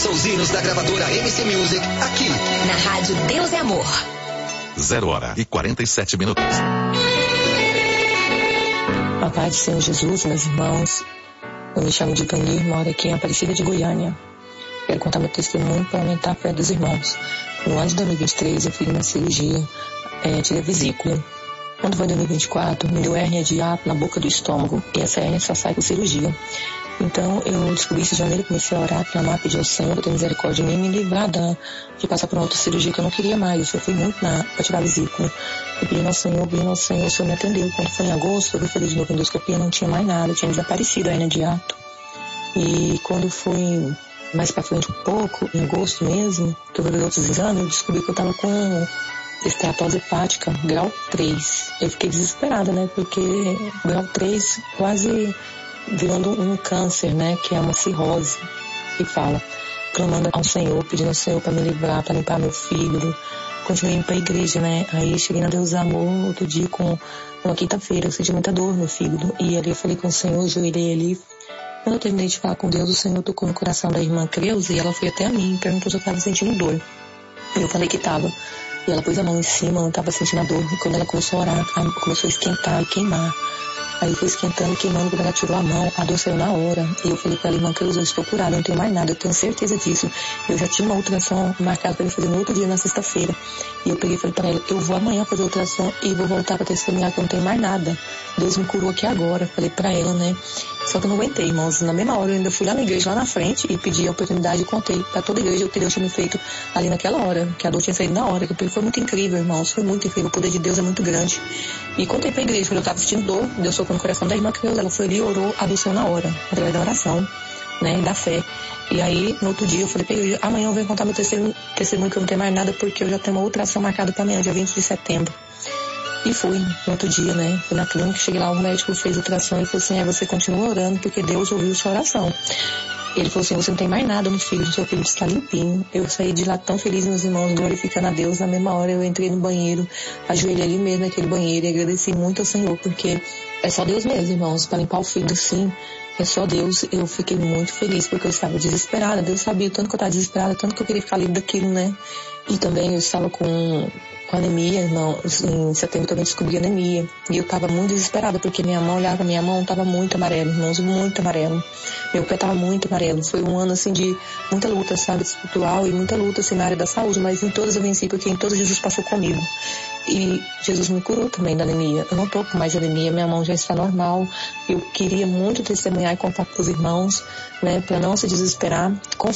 Ouça os hinos da gravadora MC Music aqui na Rádio Deus é Amor. 0h47. A paz do Senhor Jesus, meus irmãos. Eu me chamo de Vanir, moro aqui em Aparecida de Goiânia. Quero contar meu testemunho para aumentar a fé dos irmãos. No ano de 2023 eu fiz uma cirurgia, tirei a vesícula. Quando foi em 2024, me deu hérnia de hiato na boca do estômago, e essa hérnia só sai com cirurgia. Então eu descobri esse janeiro, comecei a orar, clamar, pedir ao Senhor, ter misericórdia de mim, me livrar de passar por uma outra cirurgia que eu não queria mais. Eu sofri muito para tirar a vesícula. Eu pedi ao Senhor, o Senhor me atendeu. Quando foi em agosto, eu fui de novo endoscopia, não tinha mais nada, tinha desaparecido a hérnia de hiato. E quando fui mais para frente um pouco, em agosto mesmo, que eu fui ver outros exames, eu descobri que eu estava com esteatose hepática, grau 3. Eu fiquei desesperada, né? Porque grau 3 quase virando um câncer, né? Que é uma cirrose, que fala. Clamando ao Senhor, pedindo ao Senhor para me livrar, para limpar meu fígado. Continuei indo para a igreja, né? Aí cheguei na Deus Amor outro dia, uma quinta-feira, eu senti muita dor no fígado. E ali eu falei com o Senhor, ajoelhei ali. Quando eu terminei de falar com Deus, o Senhor tocou no coração da irmã Creuza e ela foi até a mim, perguntou se eu estava sentindo dor. Eu falei que estava. E ela pôs a mão em cima, eu estava sentindo a dor. E quando ela começou a orar, começou a esquentar e queimar. Aí foi esquentando e queimando, quando ela tirou a mão, a dor saiu na hora. E eu falei para ela, irmã Creuza, eu estou curada, eu não tenho mais nada, eu tenho certeza disso. Eu já tinha uma ultrassom marcada para eu fazer no outro dia, na sexta-feira. E eu peguei e falei para ela, eu vou amanhã fazer a ultrassom e vou voltar para testemunhar que eu não tenho mais nada. Deus me curou aqui agora. Falei para ela, né? Só que eu não aguentei, irmãos. Na mesma hora eu ainda fui lá na igreja, lá na frente, e pedi a oportunidade e contei para toda a igreja o que Deus tinha me feito ali naquela hora, que a dor tinha saído na hora. Que foi muito incrível, irmãos. Foi muito incrível. O poder de Deus é muito grande. E contei para a igreja, quando eu estava sentindo dor, Deus tocou no coração da irmã Creuza. Ela foi ali e orou, abençoou na hora, através da oração, né? Da fé. E aí, no outro dia, eu falei pra ele, amanhã eu venho contar meu testemunho que eu não tenho mais nada, porque eu já tenho uma ultrassom marcada para amanhã, dia 20 de setembro. E fui, no outro dia, né? Fui na clínica, cheguei lá, o médico fez ultrassom e falou assim, você continua orando, porque Deus ouviu sua oração. Ele falou assim, você não tem mais nada no fígado, seu fígado está limpinho. Eu saí de lá tão feliz, meus irmãos, glorificando a Deus. Na mesma hora eu entrei no banheiro, ajoelhei ali mesmo naquele banheiro e agradeci muito ao Senhor, porque é só Deus mesmo, irmãos, para limpar o fígado, sim. É só Deus. Eu fiquei muito feliz porque eu estava desesperada. Deus sabia o tanto que eu estava desesperada, tanto que eu queria ficar livre daquilo, né? E também eu estava com anemia, irmão. Em setembro eu também descobri anemia. E eu estava muito desesperada porque minha mão, olhava pra minha mão, estava muito amarelo, irmãos, muito amarelo. Meu pé estava muito amarelo. Foi um ano, assim, de muita luta, sabe, espiritual e muita luta, assim, na área da saúde, mas em todas eu venci porque em todas Jesus passou comigo. E Jesus me curou também da anemia. Eu não estou com mais anemia, minha mão já está normal. Eu queria muito testemunhar e contar para os irmãos, né, para não se desesperar.